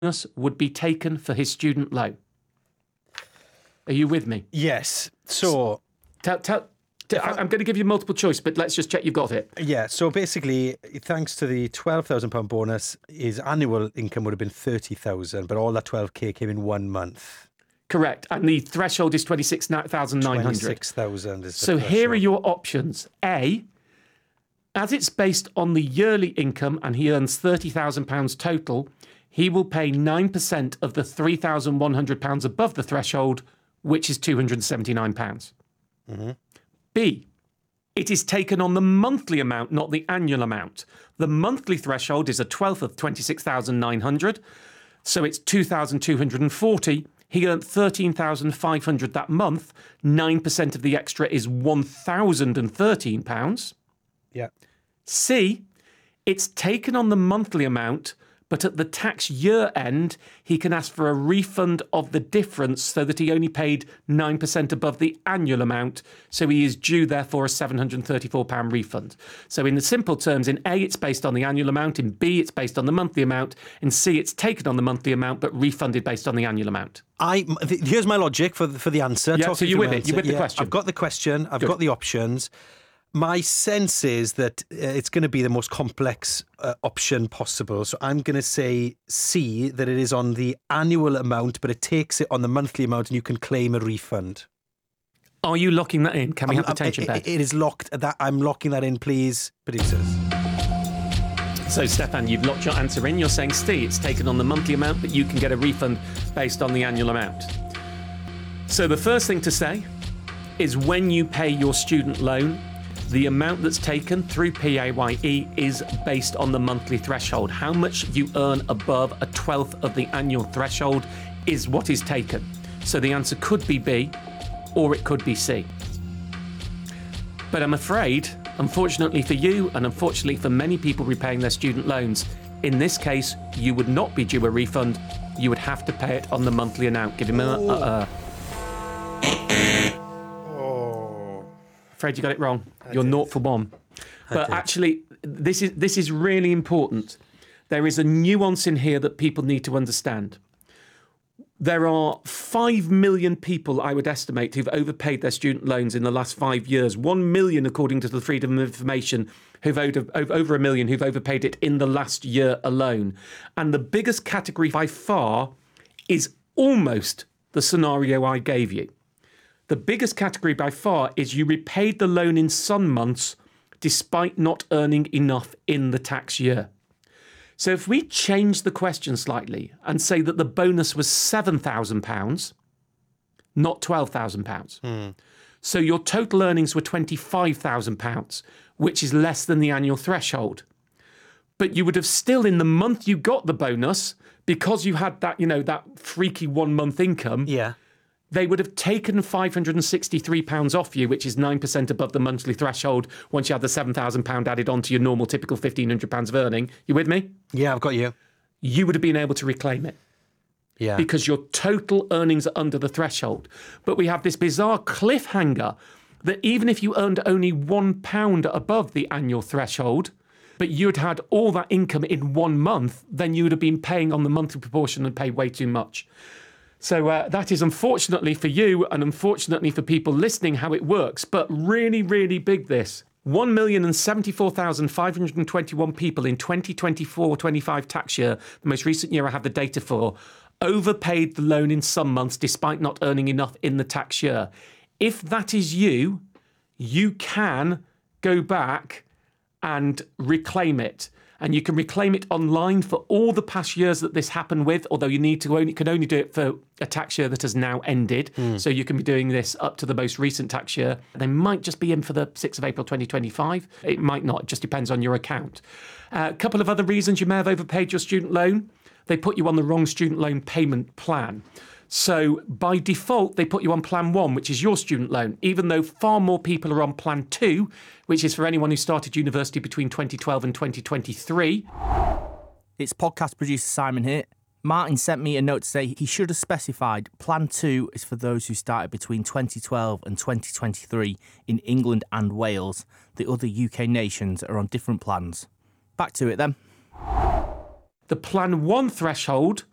would be taken for his student loan. Are you with me? Yes. So... I'm going to give you multiple choice, but let's just check you've got it. Yeah, so basically, thanks to the £12,000 bonus, his annual income would have been $30,000, but all that 12k came in 1 month. Correct, and the threshold is 26,900. 26,000 is the So threshold. here are your options. A, as it's based on the yearly income and he earns £30,000 total, he will pay 9% of the £3,100 above the threshold, which is £279. Mm-hmm. B, it is taken on the monthly amount, not the annual amount. The monthly threshold is a twelfth of 26,900, so it's 2,240. He earned 13,500 that month. 9% of the extra is £1,013. Yeah. C, it's taken on the monthly amount, but at the tax year end, he can ask for a refund of the difference so that he only paid 9% above the annual amount. So he is due, therefore, a £734 refund. So in the simple terms, in A, it's based on the annual amount. In B, it's based on the monthly amount. In C, it's taken on the monthly amount, but refunded based on the annual amount. Here's my logic for the answer. Yeah, so you're with it. You're with the question. I've got the question. I've got the options. My sense is that it's going to be the most complex option possible. So I'm going to say C, that it is on the annual amount, but it takes it on the monthly amount and you can claim a refund. Are you locking that in? Can we have the tension bet? It is locked. I'm locking that in, please, producers. So, Stefan, you've locked your answer in. You're saying C, it's taken on the monthly amount, but you can get a refund based on the annual amount. So the first thing to say is when you pay your student loan, the amount that's taken through PAYE is based on the monthly threshold. How much you earn above a twelfth of the annual threshold is what is taken. So the answer could be B, or it could be C. But I'm afraid, unfortunately for you, and unfortunately for many people repaying their student loans, in this case, you would not be due a refund. You would have to pay it on the monthly amount. Give him Afraid you got it wrong. You're 0 for 1. But actually, this is really important. There is a nuance in here that people need to understand. There are 5 million people, I would estimate, who've overpaid their student loans in the last 5 years. 1 million, according to the Freedom of Information, who've over a million who've overpaid it in the last year alone. And the biggest category by far is almost the scenario I gave you. The biggest category by far is you repaid the loan in some months despite not earning enough in the tax year. So if we change the question slightly and say that the bonus was £7,000, not £12,000. So your total earnings were £25,000, which is less than the annual threshold. But you would have still, in the month you got the bonus, because you had that, that freaky 1 month income. Yeah. They would have taken £563 off you, which is 9% above the monthly threshold once you had the £7,000 added onto your normal typical £1,500 of earning. You with me? Yeah, I've got you. You would have been able to reclaim it. Yeah. Because your total earnings are under the threshold. But we have this bizarre cliffhanger that even if you earned only £1 above the annual threshold, but you'd had all that income in 1 month, then you would have been paying on the monthly proportion and paid way too much. So that is unfortunately for you and unfortunately for people listening how it works, but really, really big this. 1,074,521 people in 2024-25 tax year, the most recent year I have the data for, overpaid the loan in some months despite not earning enough in the tax year. If that is you, you can go back and reclaim it. And you can reclaim it online for all the past years that this happened with, although you can only do it for a tax year that has now ended. So you can be doing this up to the most recent tax year. They might just be in for the 6th of April 2025. It might not. It just depends on your account. A couple of other reasons you may have overpaid your student loan. They put you on the wrong student loan payment plan. So by default, they put you on Plan 1, which is your student loan, even though far more people are on Plan 2, which is for anyone who started university between 2012 and 2023. It's podcast producer Simon here. Martin sent me a note to say he should have specified Plan 2 is for those who started between 2012 and 2023 in England and Wales. The other UK nations are on different plans. Back to it then. The Plan 1 threshold